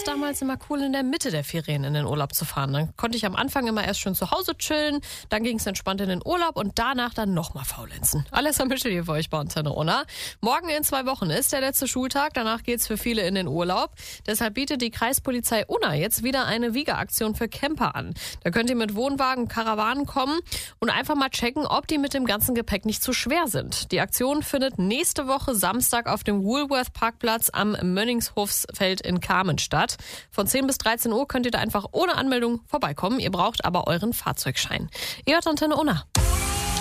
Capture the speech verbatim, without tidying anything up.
es damals immer cool, in der Mitte der Ferien in den Urlaub zu fahren. Dann konnte ich am Anfang immer erst schön zu Hause chillen, dann ging es entspannt in den Urlaub und danach dann nochmal faulenzen. Alessa Mischel hier für euch bei Antenne Unna. Morgen in zwei Wochen ist der letzte Schultag, danach geht's für viele in den Urlaub. Deshalb bietet die Kreispolizei Unna jetzt wieder eine Wiegeaktion für Camper an. Da könnt ihr mit Wohnwagen, Karawanen kommen und einfach mal checken, ob die mit dem ganzen Gepäck nicht zu schwer sind. Die Aktion findet nächste Woche Samstag auf dem Woolworth-Parkplatz am Mönningshofsfeld in Kamen statt. Von zehn bis dreizehn Uhr könnt ihr da einfach ohne Anmeldung vorbeikommen. Ihr braucht aber euren Fahrzeugschein. Ihr hört Antenne Unna.